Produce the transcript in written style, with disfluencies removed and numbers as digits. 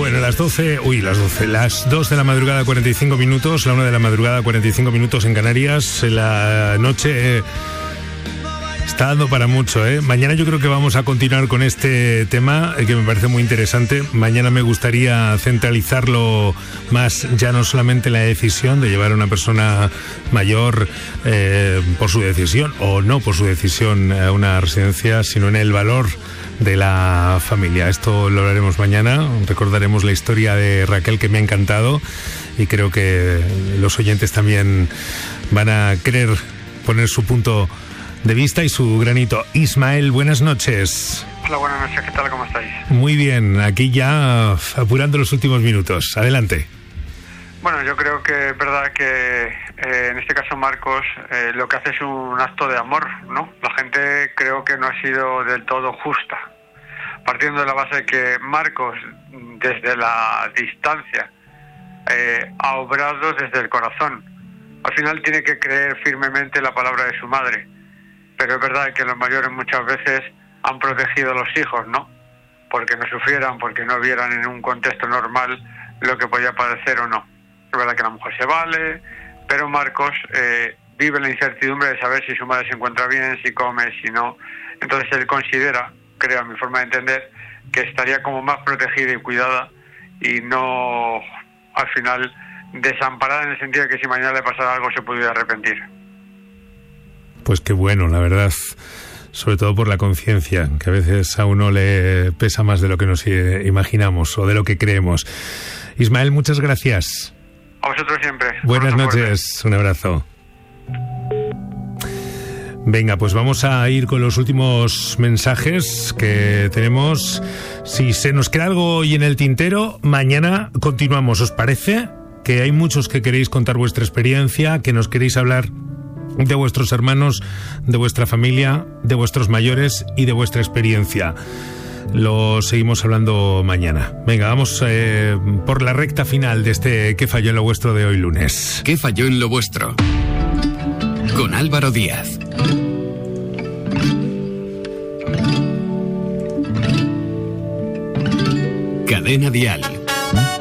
Bueno, las 2 de la madrugada 45 minutos, la 1 de la madrugada 45 minutos en Canarias. La noche está dando para mucho, ¿eh? Mañana yo creo que vamos a continuar con este tema que me parece muy interesante. Mañana me gustaría centralizarlo más, ya no solamente en la decisión de llevar a una persona mayor por su decisión o no por su decisión a una residencia, sino en el valor de la familia. Esto lo hablaremos mañana. Recordaremos la historia de Raquel, que me ha encantado, y creo que los oyentes también van a querer poner su punto de vista y su granito. Ismael, buenas noches. Hola, buenas noches, ¿qué tal? ¿Cómo estáis? Muy bien, aquí ya apurando los últimos minutos. Adelante. Bueno, yo creo que es verdad que en este caso Marcos lo que hace es un acto de amor, ¿no? La gente creo que no ha sido del todo justa, partiendo de la base de que Marcos, desde la distancia, ha obrado desde el corazón. Al final tiene que creer firmemente la palabra de su madre, pero es verdad que los mayores muchas veces han protegido a los hijos, ¿no? Porque no sufrieran, porque no vieran en un contexto normal lo que podía padecer o no. Es verdad que la mujer se vale, pero Marcos vive la incertidumbre de saber si su madre se encuentra bien, si come, si no. Entonces él considera, creo a mi forma de entender, que estaría como más protegida y cuidada y no, al final, desamparada, en el sentido de que si mañana le pasara algo se pudiera arrepentir. Pues qué bueno, la verdad, sobre todo por la conciencia, que a veces a uno le pesa más de lo que nos imaginamos o de lo que creemos. Ismael, muchas gracias. A vosotros siempre. Buenas noches, un abrazo. Venga, pues vamos a ir con los últimos mensajes que tenemos. Si se nos queda algo hoy en el tintero, mañana continuamos. ¿Os parece? Que hay muchos que queréis contar vuestra experiencia, que nos queréis hablar de vuestros hermanos, de vuestra familia, de vuestros mayores y de vuestra experiencia. Lo seguimos hablando mañana. Venga, vamos por la recta final de este ¿Qué falló en lo vuestro? De hoy lunes. ¿Qué falló en lo vuestro? Con Álvaro Díaz. Cadena Dial.